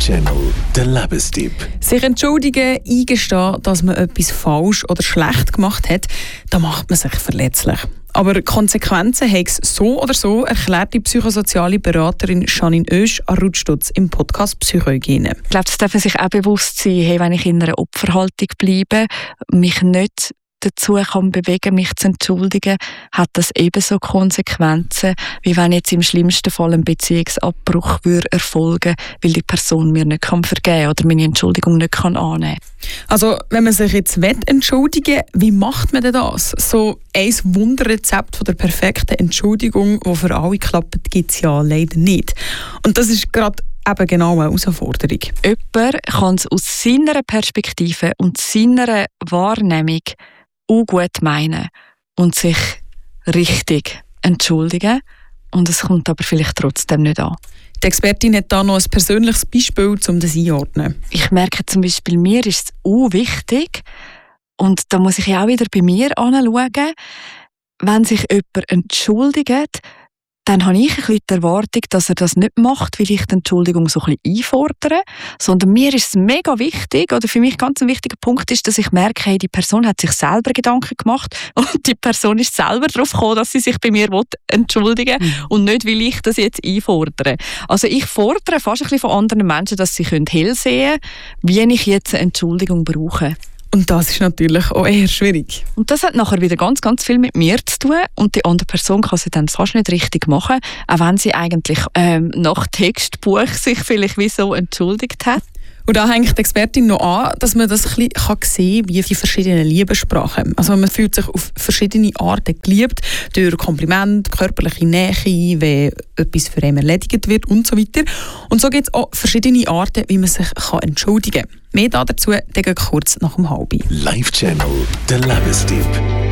Live-Channel, der Lebenstipp. Sich entschuldigen, eingestehen, dass man etwas falsch oder schlecht gemacht hat, da macht man sich verletzlich. Aber Konsequenzen hat es so oder so, erklärt die psychosoziale Beraterin Janine Oesch an Rutstutz im Podcast Psychohygiene. Ich glaube, es darf sich auch bewusst sein, hey, wenn ich in einer Opferhaltung bleibe, mich nicht dazu kann bewegen, mich zu entschuldigen, hat das ebenso Konsequenzen, wie wenn jetzt im schlimmsten Fall ein Beziehungsabbruch erfolgen würde, weil die Person mir nicht vergeben kann oder meine Entschuldigung nicht annehmen kann. Also, wenn man sich jetzt entschuldigen will, wie macht man denn das? So ein Wunderrezept von der perfekten Entschuldigung, das für alle klappt, gibt es ja leider nicht. Und das ist gerade eben genau eine Herausforderung. Jemand kann es aus seiner Perspektive und seiner Wahrnehmung auch gut meinen und sich richtig entschuldigen. Und es kommt aber vielleicht trotzdem nicht an. Die Expertin hat da noch ein persönliches Beispiel, um das einzuordnen. Ich merke zum Beispiel, mir ist es auch wichtig, und da muss ich auch wieder bei mir anschauen, wenn sich jemand entschuldigt, dann habe ich ein bisschen die Erwartung, dass er das nicht macht, weil ich die Entschuldigung so ein bisschen einfordere, sondern mir ist es mega wichtig, oder für mich ganz ein wichtiger Punkt ist, dass ich merke, hey, die Person hat sich selber Gedanken gemacht und die Person ist selber darauf gekommen, dass sie sich bei mir entschuldigen will und nicht, weil ich das jetzt einfordere. Also ich fordere fast ein bisschen von anderen Menschen, dass sie hell sehen können, wie ich jetzt eine Entschuldigung brauche. Und das ist natürlich auch eher schwierig. Und das hat nachher wieder ganz, ganz viel mit mir zu tun. Und die andere Person kann sie dann fast nicht richtig machen, auch wenn sie eigentlich nach Textbuch sich vielleicht wie so entschuldigt hat. Und da hängt die Expertin noch an, dass man das ein bisschen sehen kann, wie die verschiedenen Liebessprachen. Also man fühlt sich auf verschiedene Arten geliebt, durch Kompliment, körperliche Nähe, wenn etwas für einen erledigt wird und so weiter. Und so gibt es auch verschiedene Arten, wie man sich entschuldigen kann. Mehr dazu kurz nach dem 12:30. Live-Channel, der Lebenstipp.